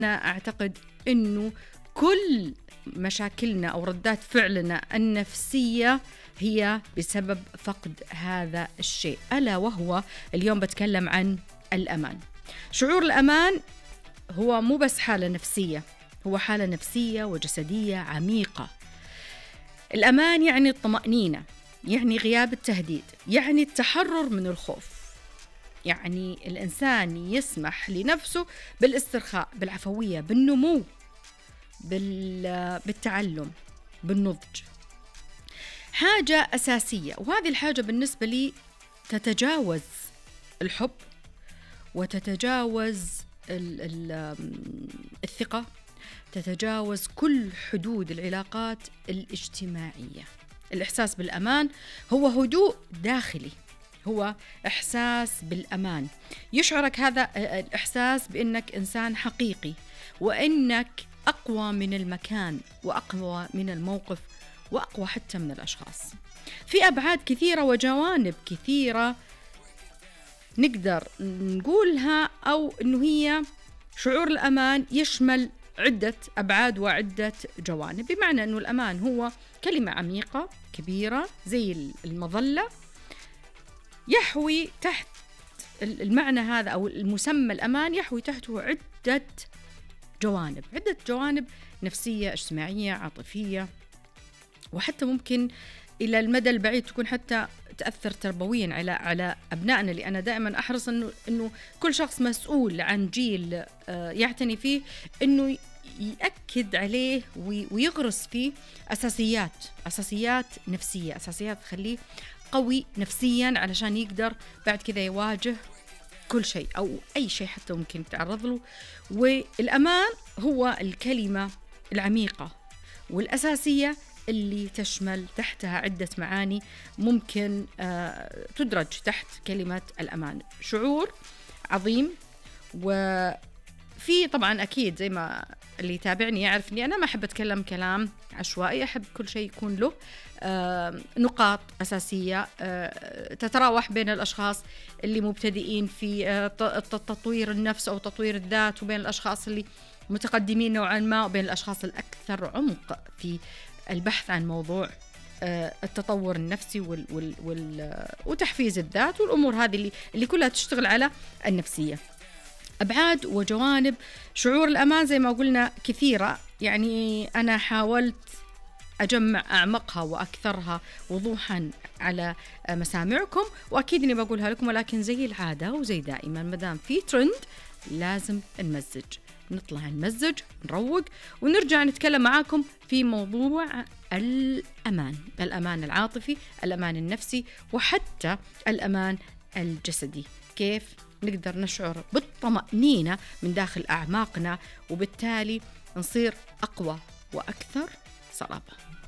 أنا أعتقد أنه كل مشاكلنا أو ردات فعلنا النفسية هي بسبب فقد هذا الشيء، ألا وهو اليوم بتكلم عن الأمان. شعور الأمان هو مو بس حالة نفسية، هو حالة نفسية وجسدية عميقة. الأمان يعني الطمأنينة، يعني غياب التهديد، يعني التحرر من الخوف، يعني الإنسان يسمح لنفسه بالاسترخاء، بالعفوية، بالنمو، بالتعلم، بالنضج. حاجة أساسية، وهذه الحاجة بالنسبة لي تتجاوز الحب وتتجاوز الثقة، تتجاوز كل حدود العلاقات الاجتماعية. الإحساس بالأمان هو هدوء داخلي، هو إحساس بالأمان يشعرك هذا الإحساس بأنك إنسان حقيقي، وأنك أقوى من المكان وأقوى من الموقف وأقوى حتى من الأشخاص. في أبعاد كثيرة وجوانب كثيرة نقدر نقولها، أو أنه هي شعور الأمان يشمل عدة أبعاد وعدة جوانب، بمعنى أنه الأمان هو كلمة عميقة كبيرة زي المظلة، يحوي تحت المعنى هذا أو المسمى الأمان يحوي تحته عدة جوانب نفسية، اجتماعية، عاطفية، وحتى ممكن إلى المدى البعيد تكون حتى تأثر تربويا على أبنائنا. اللي أنا دائما أحرص إنه كل شخص مسؤول عن جيل يعتني فيه إنه يأكد عليه ويغرس فيه أساسيات نفسية، أساسيات تخليه قوي نفسيا علشان يقدر بعد كذا يواجه كل شيء أو أي شيء حتى ممكن يتعرض له. والأمان هو الكلمة العميقة والأساسية اللي تشمل تحتها عدة معاني ممكن تدرج تحت كلمة الأمان. شعور عظيم، وفي طبعا أكيد زي ما اللي يتابعني يعرف أني أنا ما أحب أتكلم كلام عشوائي، أحب كل شيء يكون له نقاط أساسية تتراوح بين الأشخاص اللي مبتدئين في تطوير النفس أو تطوير الذات، وبين الأشخاص اللي متقدمين نوعا ما، وبين الأشخاص الأكثر عمق في البحث عن موضوع التطور النفسي وتحفيز الذات والأمور هذه اللي كلها تشتغل على النفسية. أبعاد وجوانب شعور الأمان زي ما قلنا كثيرة، يعني أنا حاولت أجمع أعمقها وأكثرها وضوحا على مسامعكم، وأكيد أني بقولها لكم، ولكن زي العادة وزي دائما مدام في ترند لازم نطلع نمزج نروق ونرجع نتكلم معاكم في موضوع الأمان العاطفي، الأمان النفسي، وحتى الأمان الجسدي. كيف نقدر نشعر بالطمأنينة من داخل أعماقنا، وبالتالي نصير أقوى وأكثر صلابة.